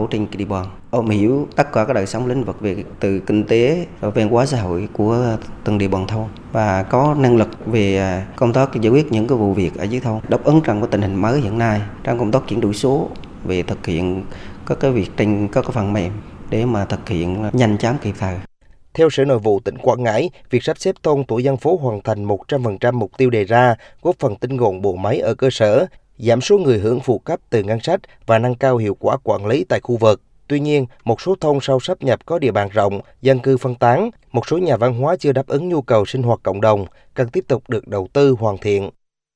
trên địa bàn, am hiểu tất cả các đời sống lĩnh vực về từ kinh tế và văn hóa xã hội của từng địa bàn thôn và có năng lực về công tác giải quyết những cái vụ việc ở dưới thôn, đáp ứng trong cái tình hình mới hiện nay trong công tác chuyển đổi số về thực hiện các cái việc trên các cái phần mềm để mà thực hiện nhanh chóng kịp thời. Theo Sở Nội vụ tỉnh Quảng Ngãi, việc sắp xếp thôn tổ dân phố hoàn thành 100% mục tiêu đề ra, góp phần tinh gọn bộ máy ở cơ sở, giảm số người hưởng phụ cấp từ ngân sách và nâng cao hiệu quả quản lý tại khu vực. Tuy nhiên, một số thôn sau sáp nhập có địa bàn rộng, dân cư phân tán, một số nhà văn hóa chưa đáp ứng nhu cầu sinh hoạt cộng đồng, cần tiếp tục được đầu tư hoàn thiện.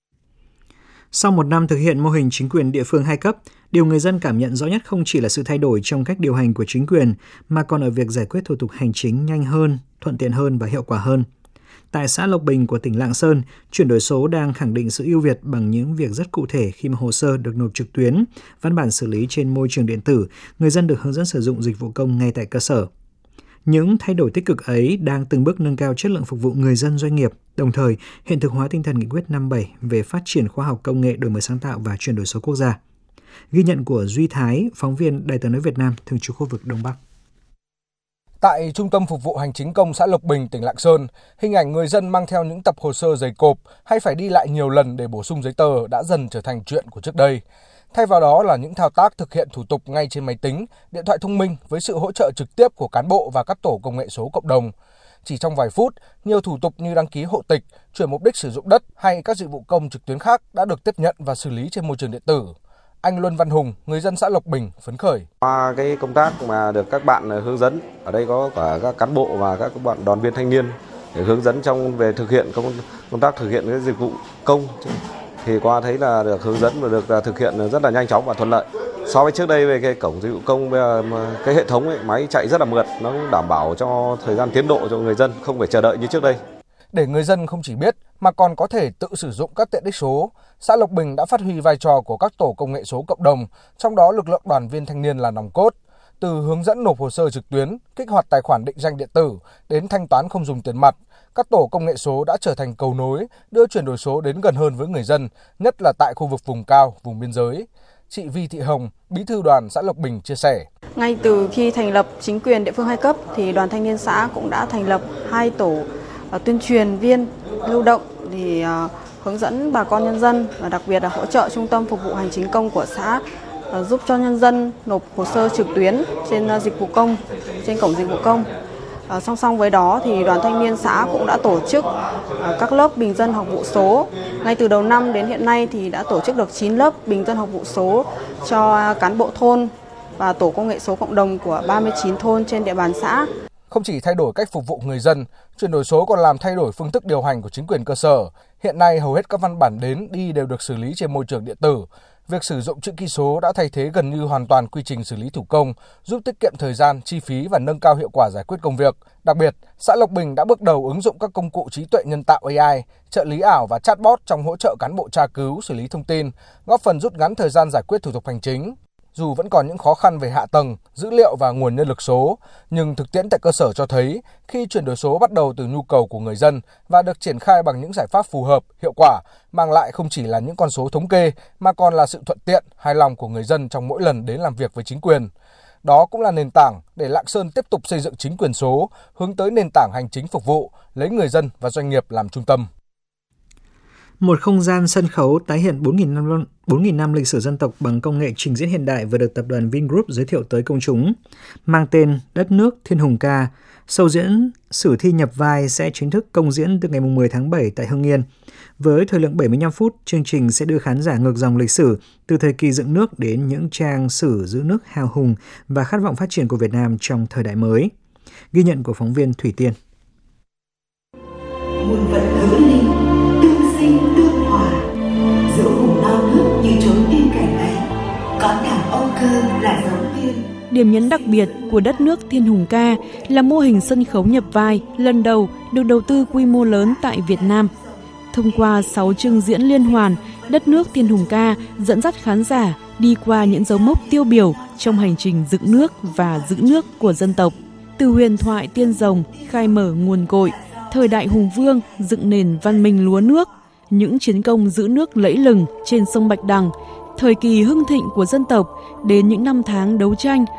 Sau một năm thực hiện mô hình chính quyền địa phương 2 cấp, điều người dân cảm nhận rõ nhất không chỉ là sự thay đổi trong cách điều hành của chính quyền, mà còn ở việc giải quyết thủ tục hành chính nhanh hơn, thuận tiện hơn và hiệu quả hơn. Tại xã Lộc Bình của tỉnh Lạng Sơn, chuyển đổi số đang khẳng định sự ưu việt bằng những việc rất cụ thể khi mà hồ sơ được nộp trực tuyến, văn bản xử lý trên môi trường điện tử, người dân được hướng dẫn sử dụng dịch vụ công ngay tại cơ sở. Những thay đổi tích cực ấy đang từng bước nâng cao chất lượng phục vụ người dân doanh nghiệp, đồng thời hiện thực hóa tinh thần nghị quyết 57 về phát triển khoa học công nghệ, đổi mới sáng tạo và chuyển đổi số quốc gia. Ghi nhận của Duy Thái, phóng viên Đài Tiếng nói Việt Nam, thường trú khu vực Đông Bắc. Tại Trung tâm Phục vụ Hành chính công xã Lộc Bình, tỉnh Lạng Sơn, hình ảnh người dân mang theo những tập hồ sơ dày cộp hay phải đi lại nhiều lần để bổ sung giấy tờ đã dần trở thành chuyện của trước đây. Thay vào đó là những thao tác thực hiện thủ tục ngay trên máy tính, điện thoại thông minh với sự hỗ trợ trực tiếp của cán bộ và các tổ công nghệ số cộng đồng. Chỉ trong vài phút, nhiều thủ tục như đăng ký hộ tịch, chuyển mục đích sử dụng đất hay các dịch vụ công trực tuyến khác đã được tiếp nhận và xử lý trên môi trường điện tử. Anh Luân Văn Hùng, người dân xã Lộc Bình phấn khởi. Qua cái công tác mà được các bạn hướng dẫn, ở đây có cả các cán bộ và các bạn đoàn viên thanh niên để hướng dẫn trong về thực hiện công tác thực hiện cái dịch vụ công, thì qua thấy là được hướng dẫn và được thực hiện rất là nhanh chóng và thuận lợi. So với trước đây về cái cổng dịch vụ công, cái hệ thống ấy, máy chạy rất là mượt, nó cũng đảm bảo cho thời gian tiến độ cho người dân, không phải chờ đợi như trước đây. Để người dân không chỉ biết mà còn có thể tự sử dụng các tiện ích số, xã Lộc Bình đã phát huy vai trò của các tổ công nghệ số cộng đồng, trong đó lực lượng đoàn viên thanh niên là nòng cốt. Từ hướng dẫn nộp hồ sơ trực tuyến, kích hoạt tài khoản định danh điện tử đến thanh toán không dùng tiền mặt, các tổ công nghệ số đã trở thành cầu nối, đưa chuyển đổi số đến gần hơn với người dân, nhất là tại khu vực vùng cao, vùng biên giới. Chị Vi Thị Hồng, bí thư đoàn xã Lộc Bình chia sẻ. Ngay từ khi thành lập chính quyền địa phương 2 cấp thì đoàn thanh niên xã cũng đã thành lập 2 tổ tuyên truyền viên lưu động thì hướng dẫn bà con nhân dân và đặc biệt là hỗ trợ trung tâm phục vụ hành chính công của xã giúp cho nhân dân nộp hồ sơ trực tuyến trên dịch vụ công, trên cổng dịch vụ công. Song song với đó thì đoàn thanh niên xã cũng đã tổ chức các lớp bình dân học vụ số. Ngay từ đầu năm đến hiện nay thì đã tổ chức được 9 lớp bình dân học vụ số cho cán bộ thôn và tổ công nghệ số cộng đồng của 39 thôn trên địa bàn xã. Không chỉ thay đổi cách phục vụ người dân, chuyển đổi số còn làm thay đổi phương thức điều hành của chính quyền cơ sở. Hiện nay hầu hết các văn bản đến đi đều được xử lý trên môi trường điện tử. Việc sử dụng chữ ký số đã thay thế gần như hoàn toàn quy trình xử lý thủ công, giúp tiết kiệm thời gian, chi phí và nâng cao hiệu quả giải quyết công việc. Đặc biệt, xã Lộc Bình đã bước đầu ứng dụng các công cụ trí tuệ nhân tạo AI, trợ lý ảo và chatbot trong hỗ trợ cán bộ tra cứu, xử lý thông tin, góp phần rút ngắn thời gian giải quyết thủ tục hành chính. Dù vẫn còn những khó khăn về hạ tầng, dữ liệu và nguồn nhân lực số, nhưng thực tiễn tại cơ sở cho thấy khi chuyển đổi số bắt đầu từ nhu cầu của người dân và được triển khai bằng những giải pháp phù hợp, hiệu quả, mang lại không chỉ là những con số thống kê mà còn là sự thuận tiện, hài lòng của người dân trong mỗi lần đến làm việc với chính quyền. Đó cũng là nền tảng để Lạng Sơn tiếp tục xây dựng chính quyền số, hướng tới nền tảng hành chính phục vụ, lấy người dân và doanh nghiệp làm trung tâm. Một không gian sân khấu tái hiện 4.000 năm lịch sử dân tộc bằng công nghệ trình diễn hiện đại vừa được tập đoàn Vingroup giới thiệu tới công chúng. Mang tên Đất nước Thiên Hùng Ca, show diễn sử thi nhập vai sẽ chính thức công diễn từ ngày 10 tháng 7 tại Hưng Yên. Với thời lượng 75 phút, chương trình sẽ đưa khán giả ngược dòng lịch sử từ thời kỳ dựng nước đến những trang sử giữ nước hào hùng và khát vọng phát triển của Việt Nam trong thời đại mới. Ghi nhận của phóng viên Thủy Tiên. Muôn vật hữu linh, tương sinh tương hòa, giữa vùng non nước như chốn tiên cảnh ấy, có đảo Âu Cơ là dấu tiên. Điểm nhấn đặc biệt của Đất nước Thiên Hùng Ca là mô hình sân khấu nhập vai lần đầu được đầu tư quy mô lớn tại Việt Nam. Thông qua 6 chương diễn liên hoàn, Đất nước Thiên Hùng Ca dẫn dắt khán giả đi qua những dấu mốc tiêu biểu trong hành trình dựng nước và giữ nước của dân tộc. Từ huyền thoại tiên rồng khai mở nguồn cội, thời đại hùng vương dựng nền văn minh lúa nước, những chiến công giữ nước lẫy lừng trên sông Bạch Đằng, thời kỳ hưng thịnh của dân tộc đến những năm tháng đấu tranh